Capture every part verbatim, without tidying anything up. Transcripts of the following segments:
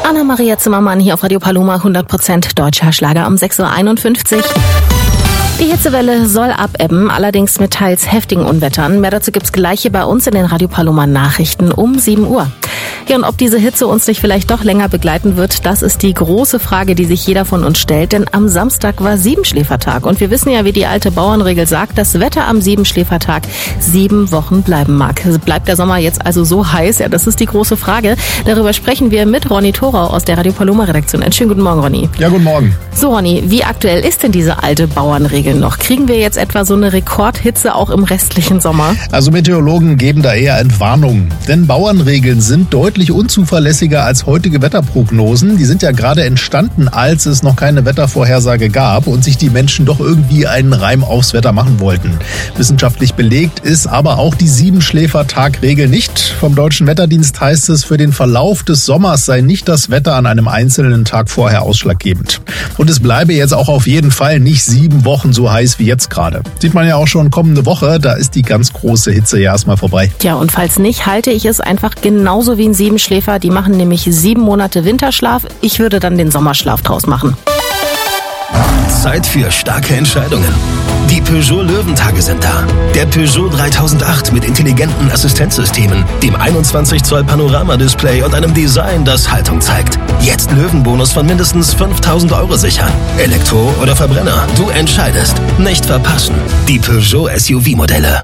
Anna-Maria Zimmermann hier auf Radio Paloma, hundert Prozent deutscher Schlager um sechs Uhr einundfünfzig. Die Hitzewelle soll abebben, allerdings mit teils heftigen Unwettern. Mehr dazu gibt's gleich hier bei uns in den Radio Paloma Nachrichten um sieben Uhr. Ja, und ob diese Hitze uns nicht vielleicht doch länger begleiten wird, das ist die große Frage, die sich jeder von uns stellt. Denn am Samstag war Siebenschläfertag. Und wir wissen ja, wie die alte Bauernregel sagt, das Wetter am Siebenschläfertag sieben Wochen bleiben mag. Bleibt der Sommer jetzt also so heiß? Ja, das ist die große Frage. Darüber sprechen wir mit Ronny Thorau aus der Radio Paloma Redaktion. Einen schönen guten Morgen, Ronny. Ja, guten Morgen. So, Ronny, wie aktuell ist denn diese alte Bauernregel noch? Kriegen wir jetzt etwa so eine Rekordhitze auch im restlichen Sommer? Also Meteorologen geben da eher Entwarnungen. Denn Bauernregeln sind deutlich unzuverlässiger als heutige Wetterprognosen. Die sind ja gerade entstanden, als es noch keine Wettervorhersage gab und sich die Menschen doch irgendwie einen Reim aufs Wetter machen wollten. Wissenschaftlich belegt ist aber auch die Siebenschläfertag-Regel nicht. Vom Deutschen Wetterdienst heißt es, für den Verlauf des Sommers sei nicht das Wetter an einem einzelnen Tag vorher ausschlaggebend. Und es bleibe jetzt auch auf jeden Fall nicht sieben Wochen so heiß wie jetzt gerade. Sieht man ja auch schon kommende Woche, da ist die ganz große Hitze ja erstmal vorbei. Ja, und falls nicht, halte ich es einfach genauso wie ein Siebenschläfer. Die machen nämlich sieben Monate Winterschlaf. Ich würde dann den Sommerschlaf draus machen. Zeit für starke Entscheidungen. Die Peugeot Löwentage sind da. Der Peugeot dreitausendacht mit intelligenten Assistenzsystemen, dem einundzwanzig Zoll Panoramadisplay und einem Design, das Haltung zeigt. Jetzt Löwenbonus von mindestens fünftausend Euro sichern. Elektro oder Verbrenner, du entscheidest. Nicht verpassen. Die Peugeot S U V-Modelle.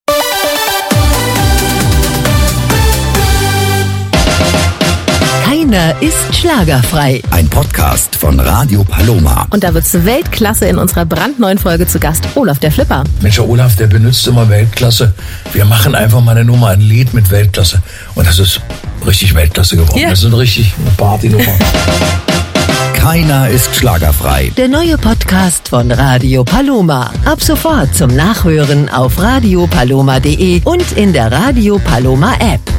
Keiner ist schlagerfrei. Ein Podcast von Radio Paloma. Und da wird's Weltklasse in unserer brandneuen Folge zu Gast. Olaf, der Flipper. Mensch, der Olaf, der benutzt immer Weltklasse. Wir machen einfach mal eine Nummer, ein Lied mit Weltklasse. Und das ist richtig Weltklasse geworden. Ja. Das ist eine richtig eine Partynummer. Keiner ist schlagerfrei. Der neue Podcast von Radio Paloma. Ab sofort zum Nachhören auf radio paloma punkt de und in der Radio Paloma App.